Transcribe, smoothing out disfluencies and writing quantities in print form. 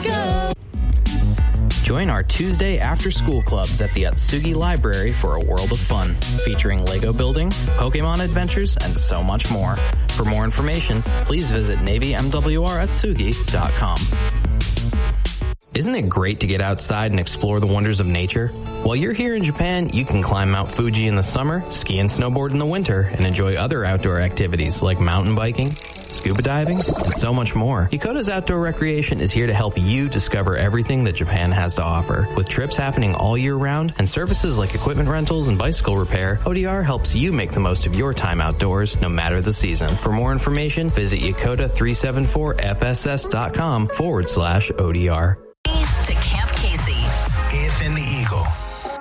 go. Join our Tuesday after-school clubs at the Atsugi Library for a world of fun, featuring Lego building, Pokemon adventures, and so much more. For more information, please visit NavyMWRAtsugi.com. Isn't it great to get outside and explore the wonders of nature? While you're here in Japan, you can climb Mount Fuji in the summer, ski and snowboard in the winter, and enjoy other outdoor activities like mountain biking, scuba diving, and so much more. Yakota's Outdoor Recreation is here to help you discover everything that Japan has to offer. With trips happening all year round and services like equipment rentals and bicycle repair, ODR helps you make the most of your time outdoors, no matter the season. For more information, visit Yakota374FSS.com/ODR.